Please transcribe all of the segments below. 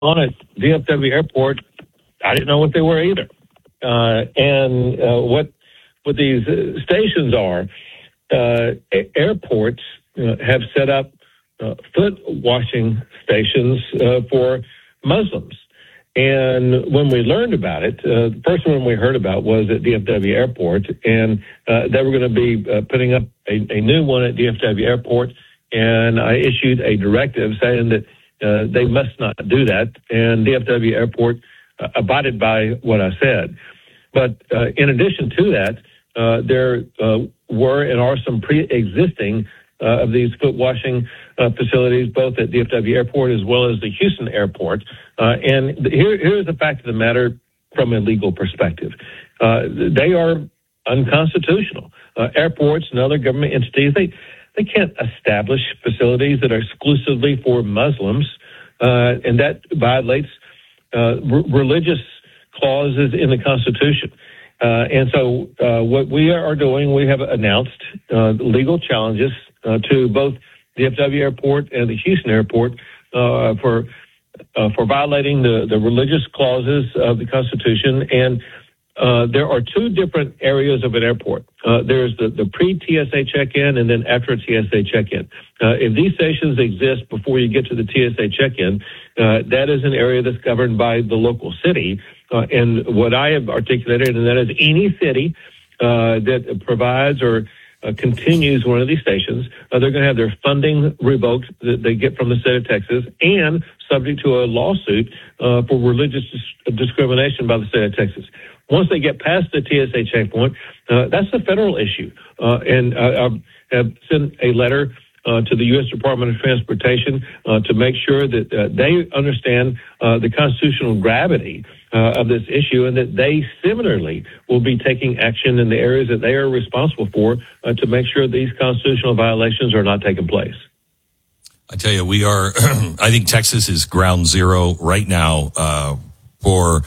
on at DFW Airport, I didn't know what they were either. What these stations are, airports have set up foot washing stations for Muslims. And when we learned about it, the first one we heard about was at DFW Airport, and they were going to be putting up a new one at DFW Airport. And I issued a directive saying that they must not do that. And DFW Airport abided by what I said. But in addition to that, there were and are some pre-existing of these foot washing facilities, both at DFW Airport as well as the Houston Airport. And here's the fact of the matter from a legal perspective. They are unconstitutional. Airports and other government entities, they can't establish facilities that are exclusively for Muslims, and that violates religious clauses in the Constitution. And so what we are doing, we have announced legal challenges to both DFW Airport and the Houston Airport for violating the religious clauses of the Constitution. And there are two different areas of an airport. There's the pre-TSA check-in and then after a TSA check-in. If these stations exist before you get to the TSA check-in, that is an area that's governed by the local city. And what I have articulated, and that is any city that provides or continues one of these stations, they're going to have their funding revoked that they get from the state of Texas and subject to a lawsuit for religious discrimination by the state of Texas. Once they get past the TSA checkpoint, that's a federal issue. And I have sent a letter to the U.S. Department of Transportation to make sure that they understand the constitutional gravity of this issue, and that they similarly will be taking action in the areas that they are responsible for to make sure these constitutional violations are not taking place. I tell you, we are, I think Texas is ground zero right now for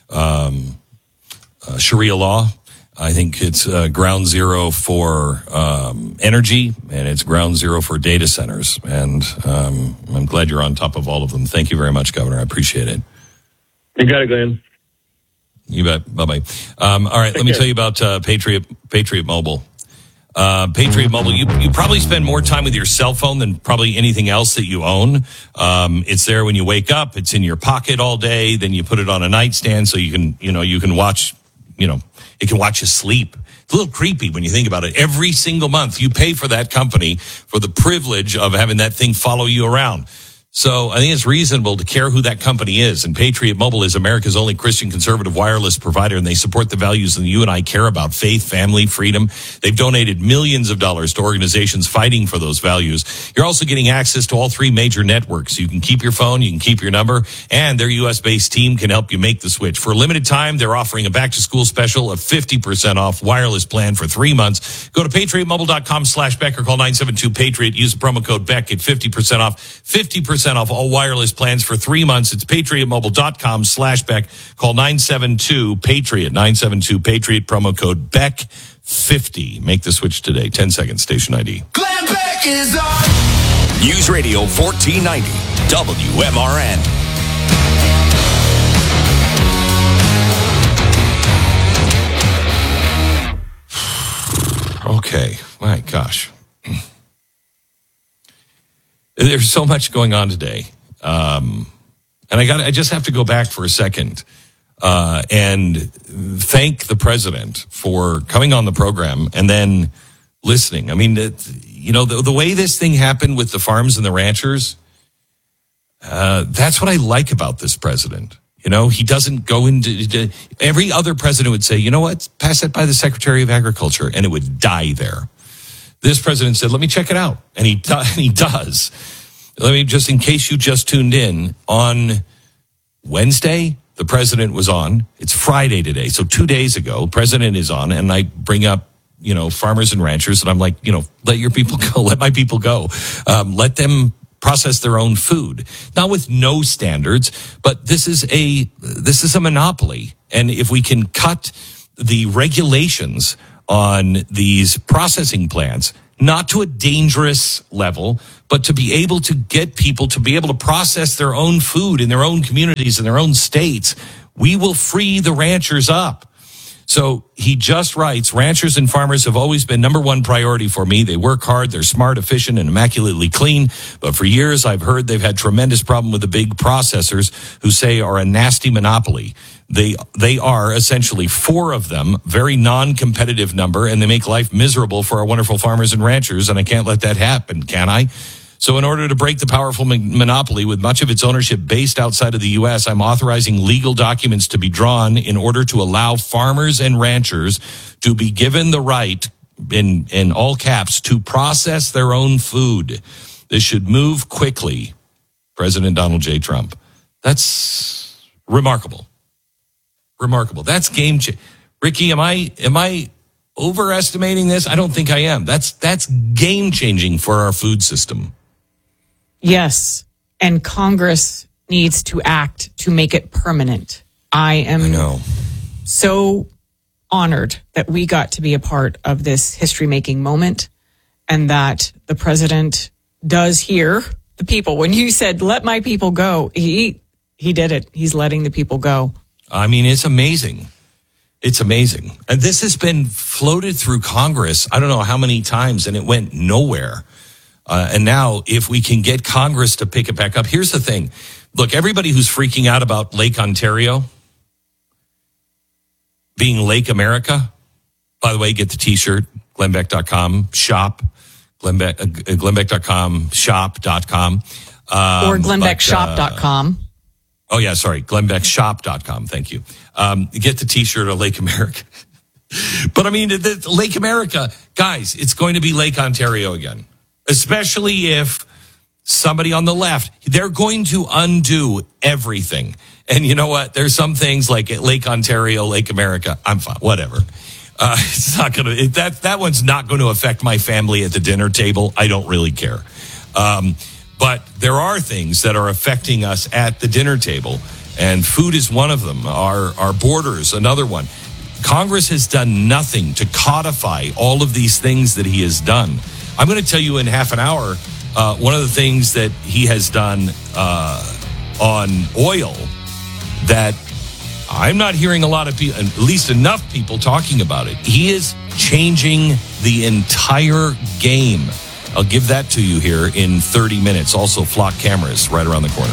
Sharia law. I think it's ground zero for energy, and it's ground zero for data centers. And I'm glad you're on top of all of them. Thank you very much, Governor. I appreciate it. You got it, Glenn. You bet. Bye-bye. All right, let me tell you about Patriot Mobile. Patriot Mobile, you probably spend more time with your cell phone than probably anything else that you own. It's there when you wake up. It's in your pocket all day. Then you put it on a nightstand so you can watch, it can watch you sleep. It's a little creepy when you think about it. Every single month you pay for that company for the privilege of having that thing follow you around. So I think it's reasonable to care who that company is. And Patriot Mobile is America's only Christian conservative wireless provider, and they support the values that you and I care about: faith, family, freedom. They've donated millions of dollars to organizations fighting for those values. You're also getting access to all three major networks. You can keep your phone, you can keep your number, and their U.S.-based team can help you make the switch. For a limited time, they're offering a back-to-school special of 50% off wireless plan for 3 months. Go to patriotmobile.com/Beck or call 972-PATRIOT. Use the promo code Beck. Get 50% off. 50% off all wireless plans for 3 months. It's patriotmobile.com/Beck. Call 972-PATRIOT. 972-PATRIOT. Promo code Beck50. Make the switch today. 10 seconds. Station ID. Glenn Beck is on News Radio 1490 WMRN. Okay. My gosh. There's so much going on today. And I just have to go back for a second and thank the president for coming on the program and then listening. I mean, the way this thing happened with the farms and the ranchers, that's what I like about this president. He doesn't go into every other president would say, you know what, pass that by the Secretary of Agriculture, and it would die there. This president said, let me check it out. And he does. Let me just, in case you just tuned in, on Wednesday, the president was on. It's Friday today. So 2 days ago, president is on, and I bring up, farmers and ranchers, and I'm like, let your people go. Let my people go. Let them process their own food. Not with no standards, but this is a monopoly. And if we can cut the regulations on these processing plants, not to a dangerous level, but to be able to get people to be able to process their own food in their own communities, in their own states. We will free the ranchers up. So he just writes, ranchers and farmers have always been number one priority for me. They work hard, they're smart, efficient, and immaculately clean. But for years, I've heard they've had tremendous problem with the big processors who say are a nasty monopoly. They are essentially 4 of them, very non-competitive number, and they make life miserable for our wonderful farmers and ranchers, and I can't let that happen, can I? So in order to break the powerful monopoly with much of its ownership based outside of the U.S., I'm authorizing legal documents to be drawn in order to allow farmers and ranchers to be given the right, in all caps, to process their own food. This should move quickly. President Donald J. Trump. That's remarkable. Remarkable. That's game change. Ricky, am I overestimating this? I don't think I am. That's game changing for our food system. Yes. And Congress needs to act to make it permanent. I am so honored that we got to be a part of this history-making moment and that the president does hear the people. When you said, let my people go, he did it. He's letting the people go. I mean, it's amazing. It's amazing. And this has been floated through Congress, I don't know how many times, and it went nowhere. And now, if we can get Congress to pick it back up, here's the thing. Look, everybody who's freaking out about Lake Ontario being Lake America, by the way, get the T-shirt, glennbeck.com, shop, glennbeck.com, shop.com. Or glennbeckshop.com. Oh, yeah, sorry, glennbeckshop.com. Thank you. Get the T-shirt of Lake America. But I mean, the Lake America, guys, it's going to be Lake Ontario again. Especially if somebody on the left, they're going to undo everything. And you know what? There's some things like Lake Ontario, Lake America. I'm fine, whatever. It's not going to, that one's not going to affect my family at the dinner table. I don't really care. But there are things that are affecting us at the dinner table, and food is one of them. Our borders, another one. Congress has done nothing to codify all of these things that he has done. I'm going to tell you in half an hour, one of the things that he has done on oil that I'm not hearing a lot of people, at least enough people talking about it. He is changing the entire game. I'll give that to you here in 30 minutes. Also, Flock cameras right around the corner.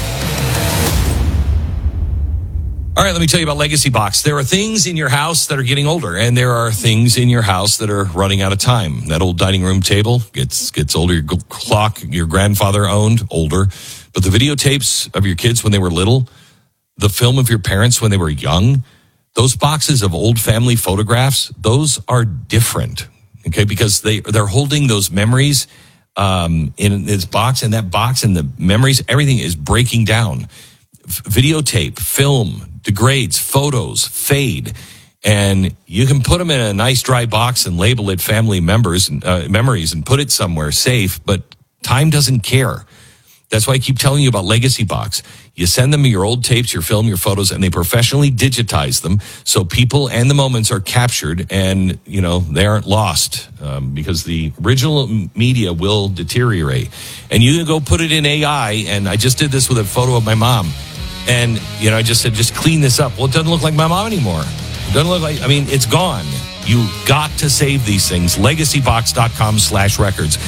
All right, let me tell you about Legacy Box. There are things in your house that are getting older, and there are things in your house that are running out of time. That old dining room table gets older. Your clock, your grandfather owned, older. But the videotapes of your kids when they were little, the film of your parents when they were young, those boxes of old family photographs, those are different, okay? Because they're holding those memories in this box, and that box and the memories, everything is breaking down. Videotape, film, degrades, photos, fade, and you can put them in a nice dry box and label it family members and memories and put it somewhere safe, but time doesn't care. That's why I keep telling you about Legacy Box. You send them your old tapes, your film, your photos, and they professionally digitize them so people and the moments are captured and, you know, they aren't lost because the original media will deteriorate. And you can go put it in AI, and I just did this with a photo of my mom. And, you know, I just said, just clean this up. Well, it doesn't look like my mom anymore. It doesn't look like, I mean, it's gone. You got to save these things. LegacyBox.com/records.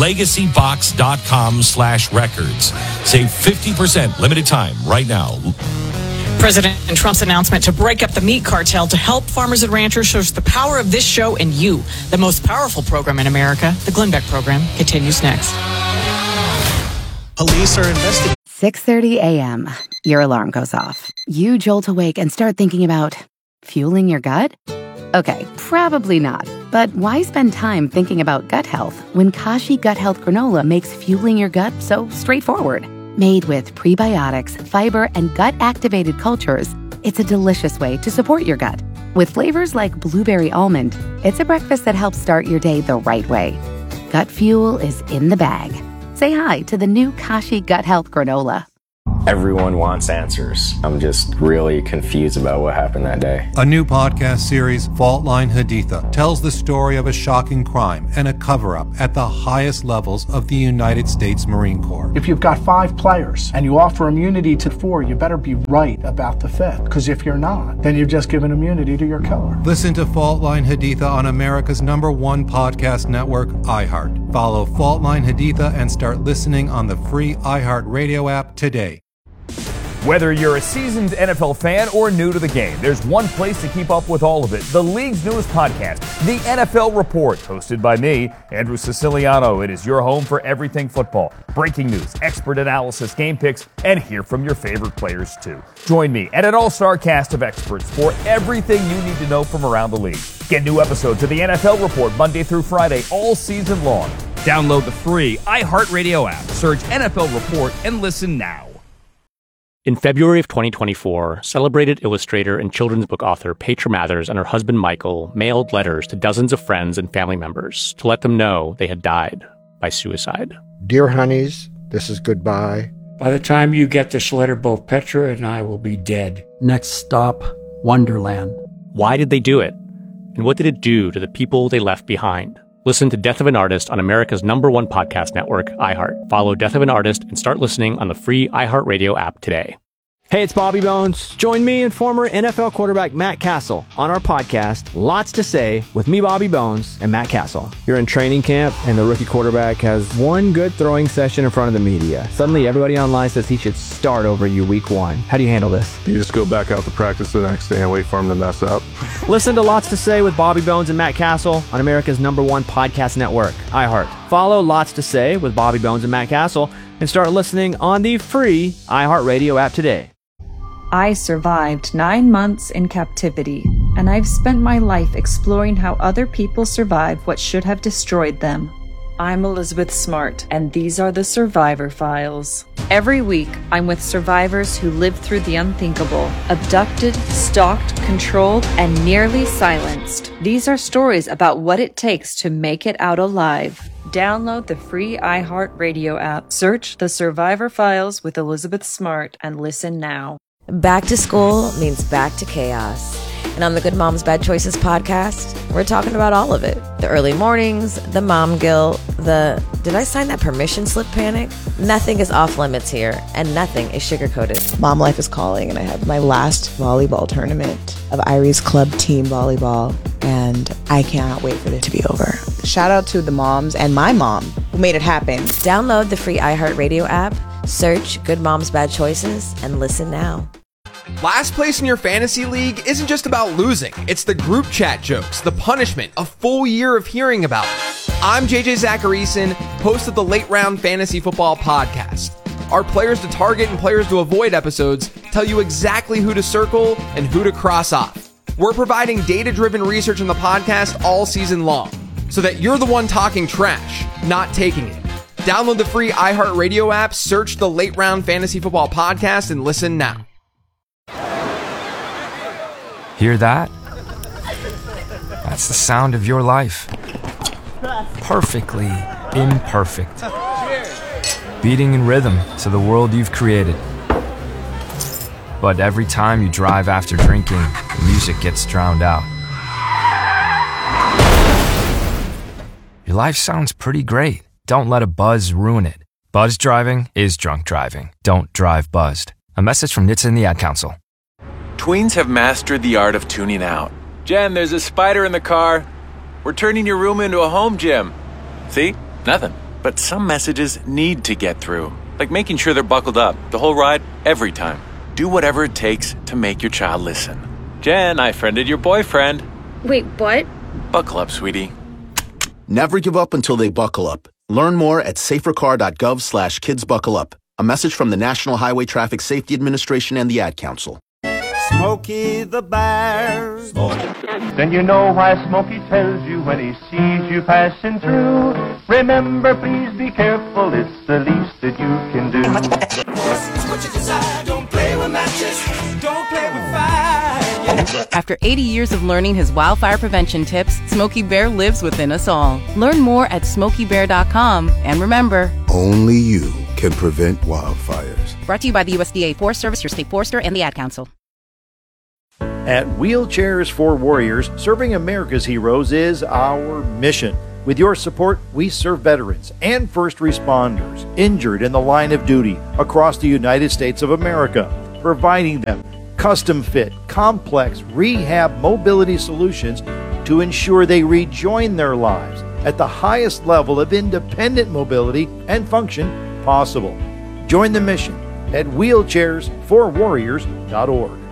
LegacyBox.com/records. Save 50%, limited time, right now. President Trump's announcement to break up the meat cartel to help farmers and ranchers shows the power of this show and you. The most powerful program in America, the Glenn Beck program, continues next. Police are investigating. 6:30 a.m. Your alarm goes off. You jolt awake and start thinking about fueling your gut? Okay, probably not. But why spend time thinking about gut health when Kashi Gut Health Granola makes fueling your gut so straightforward? Made with prebiotics, fiber, and gut-activated cultures, it's a delicious way to support your gut. With flavors like blueberry almond, it's a breakfast that helps start your day the right way. Gut fuel is in the bag. Say hi to the new Kashi Gut Health Granola. Everyone wants answers. I'm just really confused about what happened that day. A new podcast series, Fault Line Haditha, tells the story of a shocking crime and a cover-up at the highest levels of the United States Marine Corps. If you've got 5 players and you offer immunity to 4, you better be right about the 5th. Because if you're not, then you've just given immunity to your killer. Listen to Fault Line Haditha on America's #1 podcast network, iHeart. Follow Fault Line Haditha and start listening on the free iHeart Radio app today. Whether you're a seasoned NFL fan or new to the game, there's one place to keep up with all of it. The league's newest podcast, The NFL Report, hosted by me, Andrew Siciliano. It is your home for everything football. Breaking news, expert analysis, game picks, and hear from your favorite players too. Join me and an all-star cast of experts for everything you need to know from around the league. Get new episodes of The NFL Report Monday through Friday all season long. Download the free iHeartRadio app, search NFL Report, and listen now. In February of 2024, celebrated illustrator and children's book author Petra Mathers and her husband Michael mailed letters to dozens of friends and family members to let them know they had died by suicide. Dear honeys, this is goodbye. By the time you get this letter, both Petra and I will be dead. Next stop, Wonderland. Why did they do it? And what did it do to the people they left behind? Listen to Death of an Artist on America's #1 podcast network, iHeart. Follow Death of an Artist and start listening on the free iHeartRadio app today. Hey, it's Bobby Bones. Join me and former NFL quarterback Matt Castle on our podcast, Lots to Say, with me, Bobby Bones, and Matt Castle. You're in training camp, and the rookie quarterback has one good throwing session in front of the media. Suddenly, everybody online says he should start over you week 1. How do you handle this? You just go back out to practice the next day and wait for him to mess up. Listen to Lots to Say with Bobby Bones and Matt Castle on America's #1 podcast network, iHeart. Follow Lots to Say with Bobby Bones and Matt Castle and start listening on the free iHeartRadio app today. I survived 9 months in captivity, and I've spent my life exploring how other people survive what should have destroyed them. I'm Elizabeth Smart, and these are the Survivor Files. Every week, I'm with survivors who lived through the unthinkable, abducted, stalked, controlled, and nearly silenced. These are stories about what it takes to make it out alive. Download the free iHeartRadio app, search The Survivor Files with Elizabeth Smart, and listen now. Back to school means back to chaos. And on the Good Moms Bad Choices podcast, we're talking about all of it. The early mornings, the mom guilt, the did I sign that permission slip panic? Nothing is off limits here, and nothing is sugar-coated. Mom life is calling, and I have my last volleyball tournament of Irie's club team volleyball, and I cannot wait for it to be over. Shout out to the moms and my mom who made it happen. Download the free iHeartRadio app, search Good Moms Bad Choices, and listen now. Last place in your fantasy league isn't just about losing. It's the group chat jokes, the punishment, a full year of hearing about it. I'm JJ Zacharyson, host of the Late Round Fantasy Football Podcast. Our players to target and players to avoid episodes tell you exactly who to circle and who to cross off. We're providing data-driven research in the podcast all season long, so that you're the one talking trash, not taking it. Download the free iHeartRadio app, search the Late Round Fantasy Football Podcast, and listen now. Hear that? That's the sound of your life. Perfectly imperfect. Beating in rhythm to the world you've created. But every time you drive after drinking, the music gets drowned out. Your life sounds pretty great. Don't let a buzz ruin it. Buzz driving is drunk driving. Don't drive buzzed. A message from NHTSA and the Ad Council. Tweens have mastered the art of tuning out. Jen, there's a spider in the car. We're turning your room into a home gym. See? Nothing. But some messages need to get through. Like making sure they're buckled up the whole ride, every time. Do whatever it takes to make your child listen. Jen, I friended your boyfriend. Wait, what? Buckle up, sweetie. Never give up until they buckle up. Learn more at safercar.gov/kidsbuckleup. A message from the National Highway Traffic Safety Administration and the Ad Council. Smokey the Bear. Then you know why Smokey tells you when he sees you passing through. Remember, please be careful, it's the least that you can do. What you desire, don't play with matches, don't play with fire. After After 80 years of learning his wildfire prevention tips, Smokey Bear lives within us all. Learn more at SmokeyBear.com. And remember, only you can prevent wildfires. Brought to you by the USDA Forest Service, your state forester, and the Ad Council. At Wheelchairs for Warriors, serving America's heroes is our mission. With your support, we serve veterans and first responders injured in the line of duty across the United States of America, providing them custom-fit, complex rehab mobility solutions to ensure they rejoin their lives at the highest level of independent mobility and function possible. Join the mission at wheelchairsforwarriors.org.